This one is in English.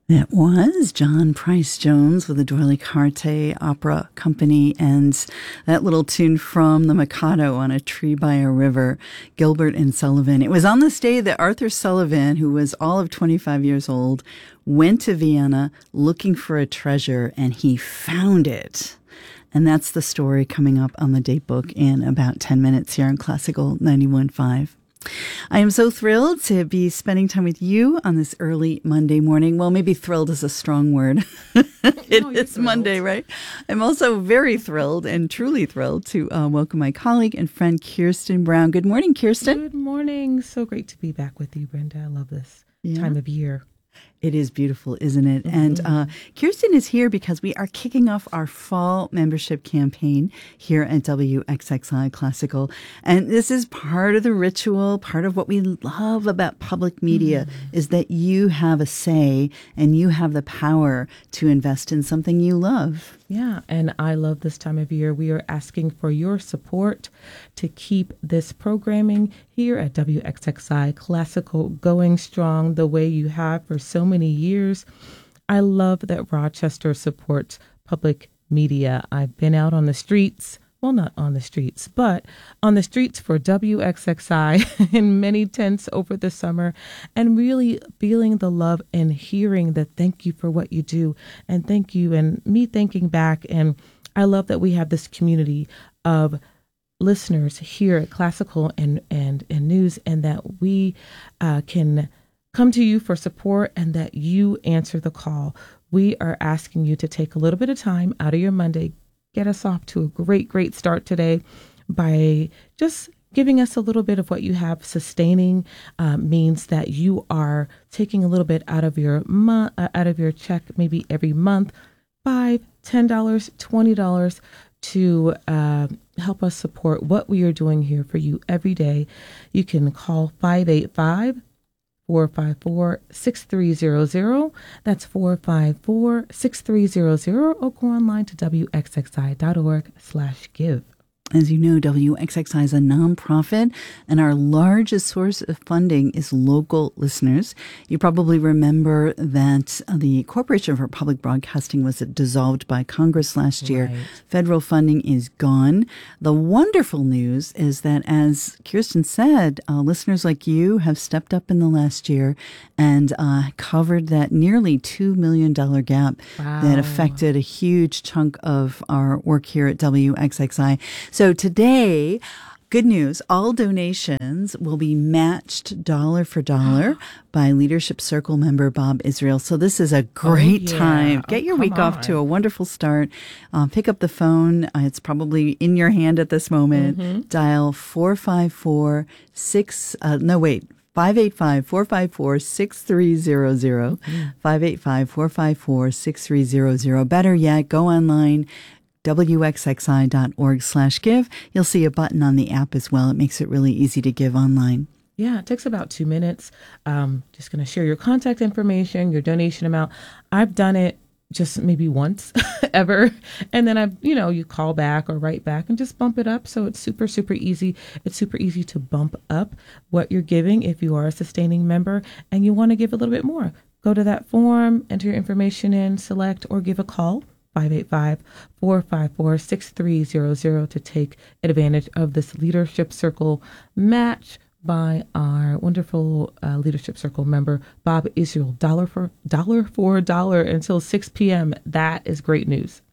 That was John Price Jones with the D'Oyly Carte Opera Company and that little tune from The Mikado on a Tree by a River, Gilbert and Sullivan. It was on this day that Arthur Sullivan, who was all of 25 years old, went to Vienna looking for a treasure, and he found it. And that's the story coming up on the date book in about 10 minutes here on Classical 91.5. I am so thrilled to be spending time with you on this early Monday morning. Well, maybe thrilled is a strong word. It's Monday, right? I'm also very thrilled and truly thrilled to welcome my colleague and friend, Kirsten Brown. Good morning, Kirsten. Good morning. So great to be back with you, Brenda. I love this time of year. It is beautiful, isn't it? Mm-hmm. And Kirsten is here because we are kicking off our fall membership campaign here at WXXI Classical. And this is part of the ritual, part of what we love about public media is that you have a say and you have the power to invest in something you love. Yeah, and I love this time of year. We are asking for your support to keep this programming here at WXXI Classical going strong the way you have for so many years. I love that Rochester supports public media. I've been out on the streets. Well, not on the streets, but on the streets for WXXI in many tents over the summer and really feeling the love and hearing the thank you for what you do and thank you and me thanking back. And I love that we have this community of listeners here at Classical and News, and that we can come to you for support and that you answer the call. We are asking you to take a little bit of time out of your Monday, get us off to a great start today by just giving us a little bit of what you have. Sustaining means that you are taking a little bit out of your check, maybe every month, $5, $10, $20 to help us support what we are doing here for you every day. You can call 585-454-6300. That's 454-6300, or go online to wxxi.org/give. As you know, WXXI is a nonprofit, and our largest source of funding is local listeners. You probably remember that the Corporation for Public Broadcasting was dissolved by Congress last year. Right. Federal funding is gone. The wonderful news is that, as Kirsten said, listeners like you have stepped up in the last year and covered that nearly $2 million gap that affected a huge chunk of our work here at WXXI. So today, good news, all donations will be matched dollar for dollar by Leadership Circle member Bob Israel. So this is a great time. Get your week off to a wonderful start. Pick up the phone. It's probably in your hand at this moment. Dial 585-454-6300. 585-454-6300. Better yet, go online, wxxi.org/give. You'll see a button on the app as well. It makes it really easy to give online. Yeah, it takes about 2 minutes. Just going to share your contact information, your donation amount. I've done it just maybe once ever. And then you call back or write back and just bump it up. So it's super easy. It's super easy to bump up what you're giving if you are a sustaining member and you want to give a little bit more. Go to that form, enter your information in, select, or give a call. 585-454-6300 to take advantage of this Leadership Circle match by our wonderful Leadership Circle member, Bob Israel. $1 for $1 until 6 p.m. That is great news.